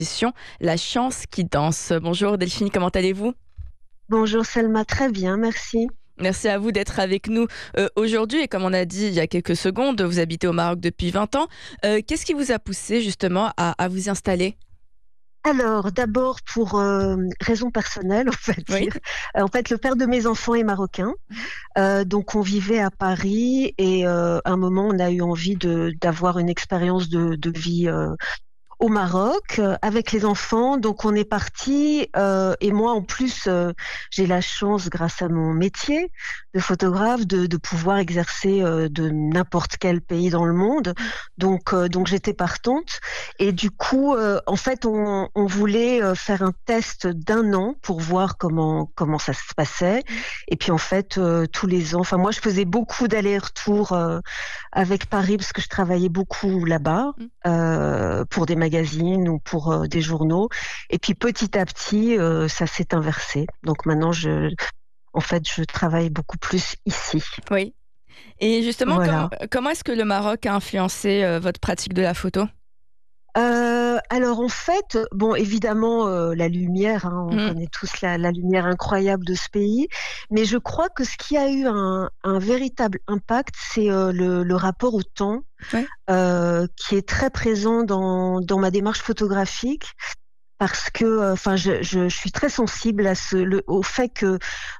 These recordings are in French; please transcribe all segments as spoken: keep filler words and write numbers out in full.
La chance qui danse. Bonjour Delphine, comment allez-vous? Bonjour Selma, très bien, merci. Merci à vous d'être avec nous euh, aujourd'hui. Et comme on a dit il y a quelques secondes, vous habitez au Maroc depuis vingt ans. Euh, Qu'est-ce qui vous a poussé justement à, à vous y installer? Alors, d'abord pour euh, raison personnelle, on va Oui. dire. Euh, En fait, le père de mes enfants est marocain, Euh, donc on vivait à Paris et euh, à un moment on a eu envie de d'avoir une expérience de, de vie euh, au Maroc euh, avec les enfants. Donc on est parti euh, et moi en plus euh, j'ai la chance grâce à mon métier de photographe de, de pouvoir exercer euh, de n'importe quel pays dans le monde. Mm. Donc euh, donc j'étais partante et du coup euh, en fait on, on voulait euh, faire un test d'un an pour voir comment comment ça se passait. Mm. Et puis en fait euh, tous les ans, enfin moi je faisais beaucoup d'allers-retours euh, avec Paris parce que je travaillais beaucoup là-bas Mm. euh, pour des magazines ou pour euh, des journaux. Et puis petit à petit, euh, ça s'est inversé. Donc maintenant, je, en fait, je travaille beaucoup plus ici. Oui. Et justement, comment, Voilà. comment est-ce que le Maroc a influencé euh, votre pratique de la photo? Euh, alors en fait, bon, évidemment, euh, la lumière, hein, on Mm. connaît tous la, la lumière incroyable de ce pays, mais je crois que ce qui a eu un, un véritable impact, c'est euh, le, le rapport au temps, Oui. euh, qui est très présent dans, dans ma démarche photographique. Parce que, euh, enfin, je, je, je suis très sensible à ce, le, au fait que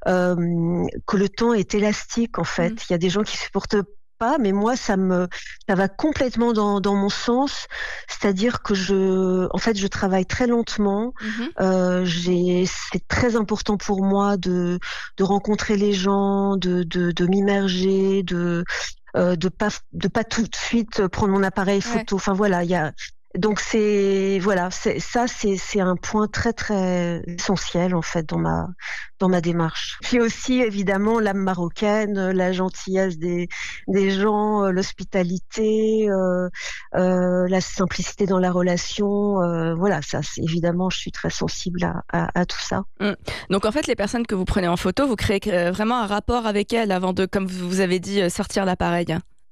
euh, que le temps est élastique. En Mm. fait, il y a des gens qui supportent pas, mais moi, ça me, ça va complètement dans dans mon sens. C'est-à-dire que je, en fait, je travaille très lentement. Mhm. Euh, j'ai, c'est très important pour moi de de rencontrer les gens, de de, de m'immerger, de euh, de pas de pas tout de suite prendre mon appareil Ouais. photo. Enfin voilà, il y a donc c'est voilà, c'est ça c'est c'est un point très très essentiel en fait dans ma dans ma démarche. Puis aussi évidemment l'âme marocaine, la gentillesse des des gens, euh, l'hospitalité, euh, euh, la simplicité dans la relation. Euh, voilà, ça c'est évidemment je suis très sensible à, à, à tout ça. Mm. Donc en fait, les personnes que vous prenez en photo, vous créez euh, vraiment un rapport avec elles avant de, comme vous avez dit, euh, sortir l'appareil.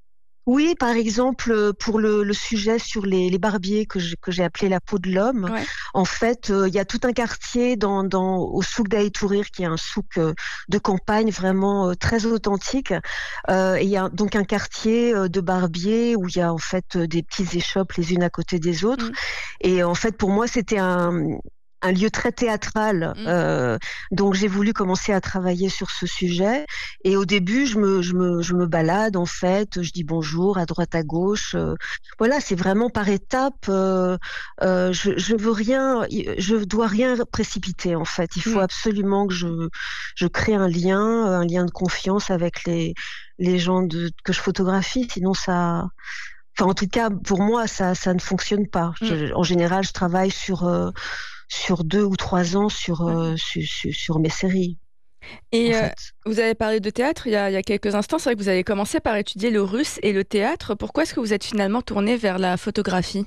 Oui, par exemple, euh, pour le, le sujet sur les, les barbiers que j'ai que j'ai appelé la peau de l'homme, Ouais. en fait, euh, il y a tout un quartier dans, dans, au souk d'Aïtourir, qui est un souk euh, de campagne vraiment euh, très authentique. Euh, et il y a donc un quartier euh, de barbiers où il y a en fait euh, des petites échoppes les unes à côté des autres. Mm. Et en fait, pour moi, c'était un, un lieu très théâtral. Mm. Euh, donc j'ai voulu commencer à travailler sur ce sujet. Et au début, je me, je me, je me balade en fait, je dis bonjour à droite à gauche. Euh, voilà, c'est vraiment par étapes. Euh, euh, je, je veux rien, je dois rien précipiter en fait. Il faut Mm. absolument que je, je crée un lien, un lien de confiance avec les, les gens de, que je photographie. Sinon ça, enfin en tout cas pour moi ça, ça ne fonctionne pas. Mm. Je- en général, je travaille sur euh, sur deux ou trois ans sur Ouais. euh, sur, sur, sur mes séries en Et heu, fait. vous avez parlé de théâtre il y a il y a quelques instants. C'est vrai que vous avez commencé par étudier le russe et le théâtre. Pourquoi est-ce que vous êtes finalement tournée vers la photographie?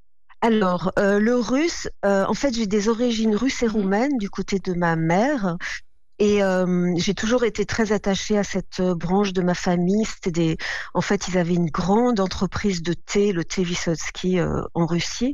Alors, heu, le russe, heu, en fait, j'ai des origines russes et Mmh. roumaines du côté de ma mère et hem, j'ai toujours été très attachée à cette, heu, branche de ma famille. C'était des En fait, ils avaient une grande entreprise de thé, le thé Vysotsky, heu, en Russie.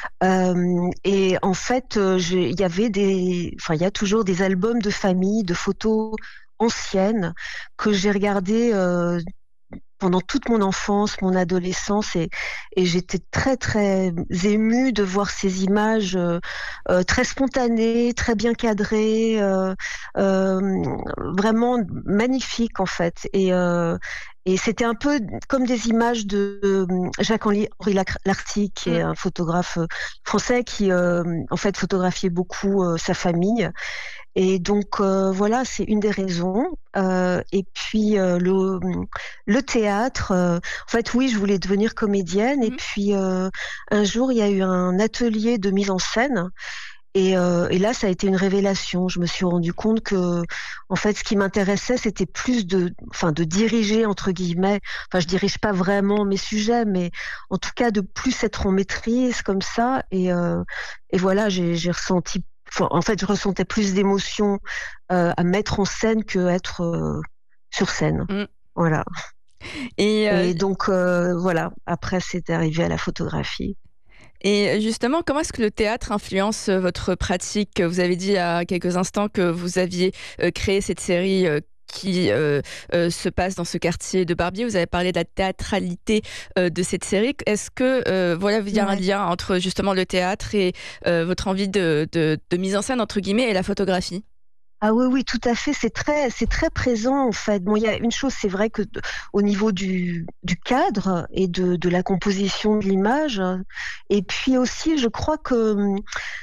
Hem et en fait, heu, j'ai il y avait des enfin, il y a toujours des albums de famille, de photos anciennes que j'ai regardées, heu pendant toute mon enfance, mon adolescence et et j'étais très, très émue de voir ces images, heu heu, très spontanées, très bien cadrées, heu, hem, vraiment magnifiques en fait et heu et c'était un peu comme des images de, hem, Jacques-Henri Henri Lac Lartigue qui est Mmh. un photographe, heu, français qui, hem, en fait photographiait beaucoup, heu, sa famille et donc heu, voilà, c'est une des raisons, heu et puis, heu, le, mmh, le théâtre, heu, en fait, oui, je voulais devenir comédienne et Mmh. puis, heu, un jour, il y a eu un atelier de mise en scène et heu et là, ça a été une révélation. Je me suis rendu compte que, en fait, ce qui m'intéressait, c'était plus de enfin, de «diriger» entre guillemets. Enfin, je dirige pas vraiment mes sujets, mais en tout cas, de plus être en maîtrise comme ça et heu et voilà, j'ai j'ai ressenti enfin, en fait, je ressentais plus d'émotions, heu, à mettre en scène qu'être, heu, sur scène. Mmh. Voilà Et heu et donc heu, voilà, après c'est arrivé à la photographie. Et justement, comment est-ce que le théâtre influence euh, votre pratique? Vous avez dit il y a quelques instants que vous aviez euh, créé cette série euh, qui euh, euh, se passe dans ce quartier de Barbier. Vous avez parlé de la théâtralité euh, de cette série. Est-ce que euh, voilà, il y a un Ouais. lien entre justement le théâtre et euh, votre envie de, de, de mise en scène entre guillemets et la photographie? Ah oui, oui, tout à fait, c'est très c'est très présent, en fait. Bon, il y a une chose, c'est vrai que d au niveau du du cadre et de de la composition de l'image, heu et puis aussi, je crois que, mmh,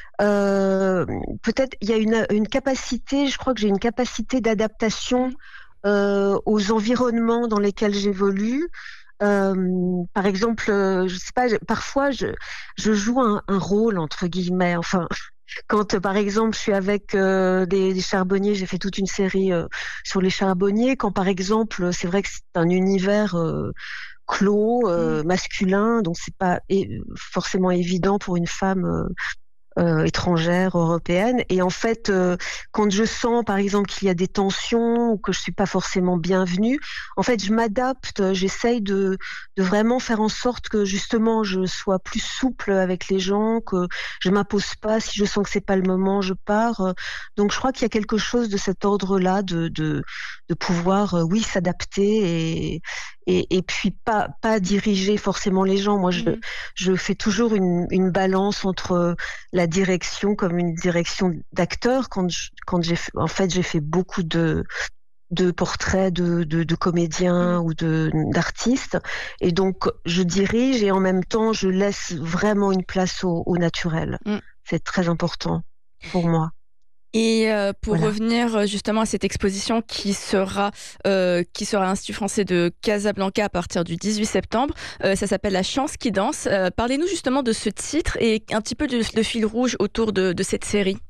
peut-être il y a une, une capacité, je crois que j'ai une capacité d'adaptation, Mhm. heu, aux environnements dans lesquels j'évolue. Hem, par exemple, heu, je sais pas, je parfois je je joue un un «rôle» entre guillemets, enfin quand, heu, par exemple, je suis avec, heu, des des charbonniers, j'ai fait toute une série, heu, sur les charbonniers. Quand, par exemple, c'est vrai que c'est un univers, heu, clos, Mhm. heu, masculin, donc c'est pas é forcément évident pour une femme, heu heu, étrangère, européenne et en fait, heu, quand je sens, par exemple, qu'il y a des tensions ou que je suis pas forcément bienvenue, en fait, je m'adapte, j'essaye de de vraiment faire en sorte que, justement, je sois plus souple avec les gens, que je m'impose pas. Si je sens que c'est pas le moment, je pars, heu, donc je crois qu'il y a quelque chose de cet ordre-là, de de de pouvoir, heu, oui, s'adapter et et et puis pas pas diriger forcément les gens. Moi, je Mhm. je fais toujours une une balance entre la direction comme une direction d'acteur. Quand je quand j'ai f en fait, j'ai fait beaucoup de de portraits de de de comédiens Mhm. ou de d'artistes et donc je dirige et en même temps, je laisse vraiment une place au au naturel. Mhm. C'est très important pour moi. Et heu, pour Voilà. revenir, heu, justement à cette exposition qui sera, heu, qui sera à l'Institut français de Casablanca à partir du dix-huit septembre, heu, ça s'appelle «La chance qui danse». Heu, parlez-nous justement de ce titre et un petit peu de le fil rouge autour de de cette série.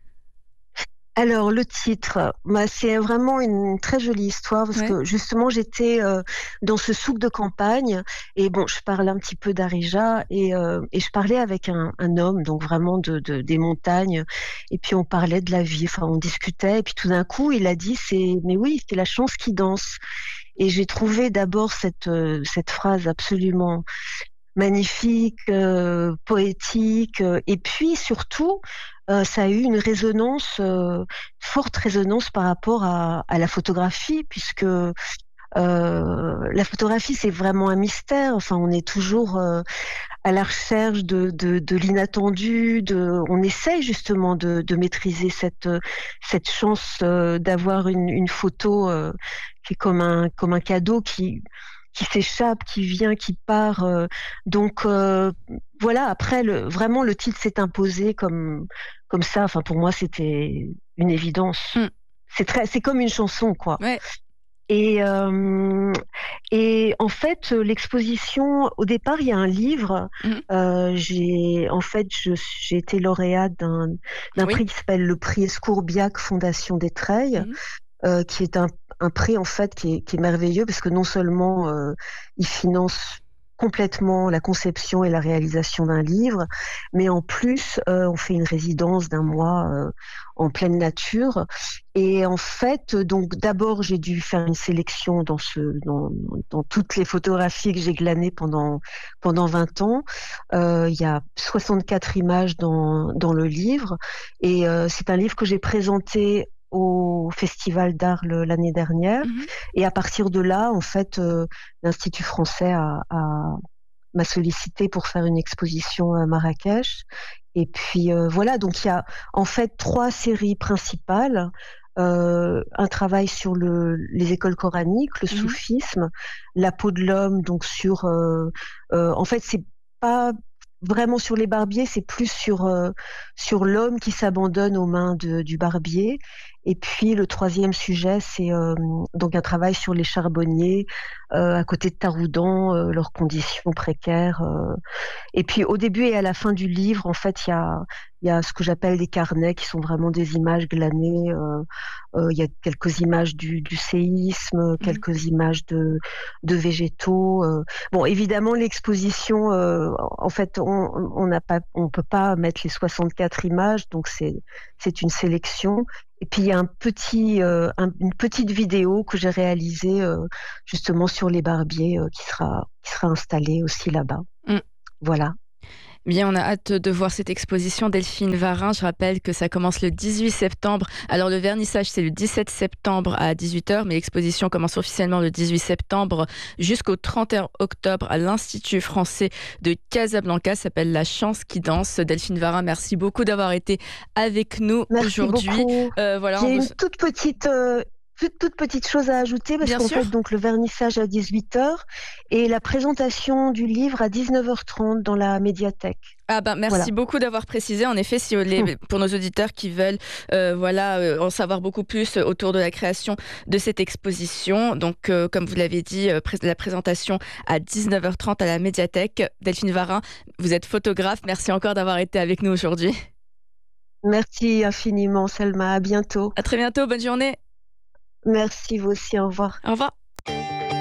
Alors le titre, bah, c'est vraiment une très jolie histoire parce Ouais. que justement j'étais, heu, dans ce souk de campagne et bon, je parlais un petit peu d'Arija et heu et je parlais avec un un homme donc vraiment de de des montagnes et puis on parlait de la vie, enfin on discutait et puis tout d'un coup il a dit: «C'est mais oui, c'est la chance qui danse» et j'ai trouvé d'abord cette, heu, cette phrase absolument magnifique, heu, poétique, heu et puis surtout, heu, ça a eu une résonance, heu, forte résonance par rapport à à la photographie puisque, heu, la photographie, c'est vraiment un mystère. Enfin, on est toujours, heu, à la recherche de de de l'inattendu, de on essaye justement de de maîtriser cette, heu, cette chance, heu, d'avoir une une photo, heu, qui est comme un comme un cadeau qui qui s'échappe, qui vient, qui part, heu, donc heu, voilà, après le vraiment le titre s'est imposé comme comme ça. Enfin, pour moi, c'était une évidence. Mmh. C'est très c'est comme une chanson, quoi. Ouais. Et hem et en fait, heu, l'exposition au départ, il y a un livre, Mmh. heu, j'ai en fait, je suis j'ai été lauréate d'un d'un Oui. prix qui s'appelle le prix Escourbiac Fondation d'Étreilles, Mmh. heu, qui est un un prix en fait qui est qui est merveilleux parce que non seulement, heu, il finance complètement la conception et la réalisation d'un livre, mais en plus, heu, on fait une résidence d'un mois, heu, en pleine nature et en fait, donc d'abord j'ai dû faire une sélection dans ce dans dans toutes les photographies que j'ai glanées pendant pendant vingt ans. Heu, il y a soixante-quatre images dans dans le livre et heu, c'est un livre que j'ai présenté au festival d'Arles l'année dernière Mmh. et à partir de là, en fait, heu, l'Institut français a a m'a sollicité pour faire une exposition à Marrakech et puis, heu, voilà, donc il y a en fait trois séries principales, heu, un travail sur le les écoles coraniques, le Mmh. soufisme, la peau de l'homme, donc sur, heu heu, en fait, c'est pas vraiment sur les barbiers, c'est plus sur, heu, sur l'homme qui s'abandonne aux mains de du barbier et puis le troisième sujet, c'est, hem, donc un travail sur les charbonniers, heu, à côté de Taroudan, heu, leurs conditions précaires, heu et puis au début et à la fin du livre, en fait, il y a il y a ce que j'appelle des carnets qui sont vraiment des images glanées, heu heu, il y a quelques images du du séisme, Mmh. quelques images de de végétaux, heu. Bon, évidemment, l'exposition, heu, en fait, on on n'a pas on peut pas mettre les soixante-quatre images, donc c'est c'est une sélection et puis il y a un petit, heu, un une petite vidéo que j'ai réalisée, heu, justement sur les barbiers, heu, qui sera qui sera installée aussi là-bas. Mmh. Voilà. Bien, on a hâte de voir cette exposition Delphine Varin. Je rappelle que ça commence le dix-huit septembre. Alors le vernissage, c'est le dix-sept septembre à dix-huit heures, mais l'exposition commence officiellement le dix-huit septembre jusqu'au trente et un octobre à l'Institut français de Casablanca. Ça s'appelle La chance qui danse. Delphine Varin, merci beaucoup d'avoir été avec nous Merci aujourd'hui. beaucoup. Euh, voilà, J'ai on vous... une toute petite, euh, toute, toute petite chose à ajouter parce Bien qu'en sûr. fait, donc le vernissage à dix-huit heures et la présentation du livre à dix-neuf heures trente dans la médiathèque. Ah ben, merci Voilà. beaucoup d'avoir précisé. En effet, si les, Hum. pour nos auditeurs qui veulent euh, voilà, euh, en savoir beaucoup plus autour de la création de cette exposition, donc euh, comme vous l'avez dit, euh, pré- la présentation à dix-neuf heures trente à la médiathèque. Delphine Varin, vous êtes photographe. Merci encore d'avoir été avec nous aujourd'hui. Merci infiniment, Selma. À bientôt. À très bientôt. Bonne journée. Merci, vous aussi. Au revoir. Au revoir.